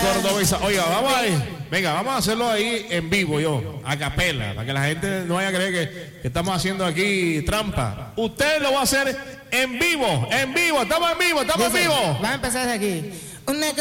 cordobesa. Oiga, vamos ahí. Venga, vamos a hacerlo ahí en vivo, a capela, para que la gente no vaya a creer que estamos haciendo aquí trampa. Usted lo va a hacer en vivo, estamos en vivo, Va a empezar desde aquí. Una